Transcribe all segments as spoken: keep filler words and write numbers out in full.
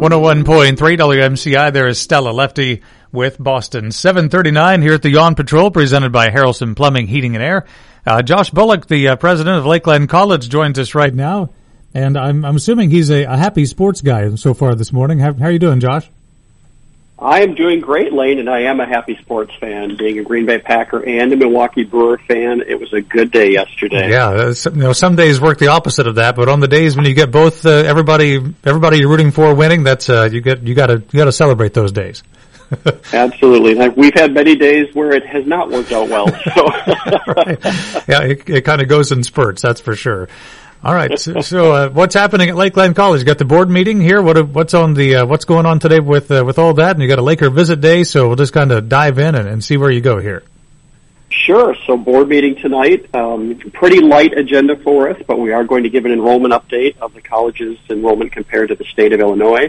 one oh one point three W M C I, there is Stella Lefty with Boston. seven thirty-nine here at the Yawn Patrol, presented by Harrelson Plumbing, Heating and Air. Uh, Josh Bullock, the uh, president of Lakeland College, joins us right now. And I'm, I'm assuming he's a, a happy sports guy so far this morning. How, how are you doing, Josh? I am doing great, Lane, and I am a happy sports fan. Being a Green Bay Packer and a Milwaukee Brewer fan, it was a good day yesterday. Yeah, uh, you know, some days work the opposite of that, but on the days when you get both uh, everybody everybody you're rooting for winning, that's uh, you get you got to you got to celebrate those days. Absolutely. We've had many days where it has not worked out well. So. Right. Yeah, it, it kind of goes in spurts, that's for sure. All right. So, so uh, what's happening at Lakeland College? You got the board meeting here. What what's on the uh, what's going on today with uh, with all that? And you got a Laker visit day. So we'll just kind of dive in and, and see where you go here. Sure. So board meeting tonight. Um, pretty light agenda for us, but we are going to give an enrollment update of the college's enrollment compared to the state of Illinois.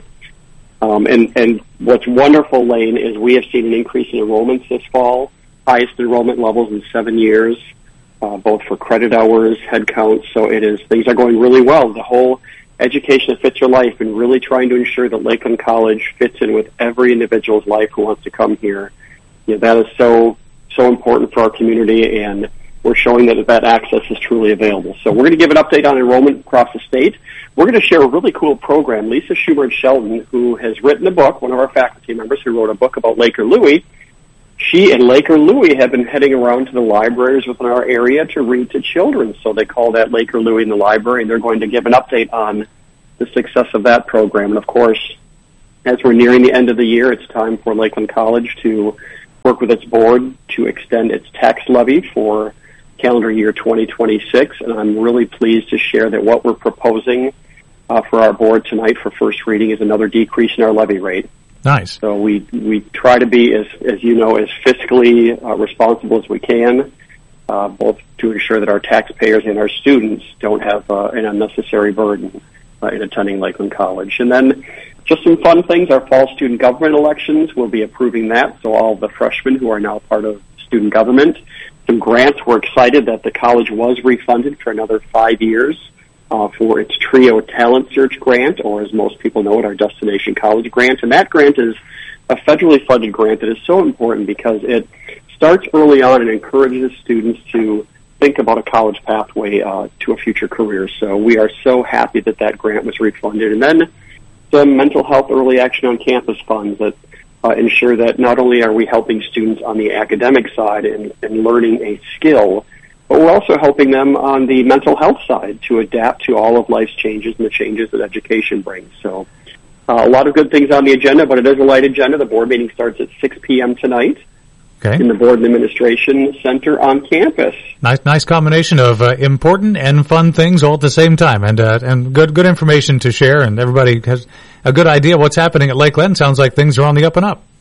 Um, and and what's wonderful, Lane, is we have seen an increase in enrollments this fall, highest enrollment levels in seven years. Uh, both for credit hours, head counts, so it is, things are going really well. The whole education that fits your life and really trying to ensure that Lakeland College fits in with every individual's life who wants to come here. You know, that is so, so important for our community, and we're showing that that access is truly available. So we're going to give an update on enrollment across the state. We're going to share a really cool program. Lisa Schubert-Sheldon, who has written a book, one of our faculty members who wrote a book about Laker Louie, she and Laker Louie have been heading around to the libraries within our area to read to children. So they call that Laker Louie in the library, and they're going to give an update on the success of that program. And, of course, as we're nearing the end of the year, it's time for Lakeland College to work with its board to extend its tax levy for calendar year twenty twenty-six. And I'm really pleased to share that what we're proposing uh, for our board tonight for first reading is another decrease in our levy rate. Nice. So we we try to be, as as you know, as fiscally uh, responsible as we can, uh, both to ensure that our taxpayers and our students don't have uh, an unnecessary burden uh, in attending Lakeland College. And then just some fun things, our fall student government elections, we'll be approving that, so all of the freshmen who are now part of student government. Some grants, we're excited that the college was refunded for another five years. Uh, for its TRIO Talent Search Grant, or as most people know it, our Destination College Grant. And that grant is a federally funded grant that is so important because it starts early on and encourages students to think about a college pathway uh, to a future career. So we are so happy that that grant was refunded. And then some mental health early action on campus funds that uh, ensure that not only are we helping students on the academic side and, and learning a skill, but we're also helping them on the mental health side to adapt to all of life's changes and the changes that education brings. So uh, a lot of good things on the agenda, but it is a light agenda. The board meeting starts at six p.m. tonight okay. in the Board and Administration Center on campus. Nice nice combination of uh, important and fun things all at the same time, and uh, and good good information to share, and everybody has a good idea what's happening at Lakeland. Sounds like things are on the up and up.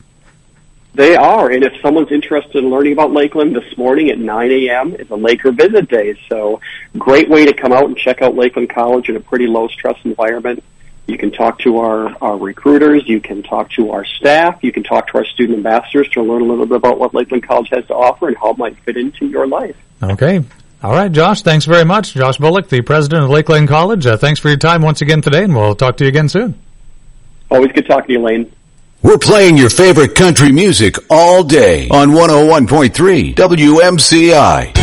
They are, and if someone's interested in learning about Lakeland, this morning at nine a.m. is a Laker visit day, so great way to come out and check out Lakeland College in a pretty low-stress environment. You can talk to our, our recruiters, you can talk to our staff, you can talk to our student ambassadors to learn a little bit about what Lakeland College has to offer and how it might fit into your life. Okay. All right, Josh, thanks very much. Josh Bullock, the president of Lakeland College. Uh, thanks for your time once again today, and we'll talk to you again soon. Always good talking to you, Lane. We're playing your favorite country music all day on one oh one point three W M C I.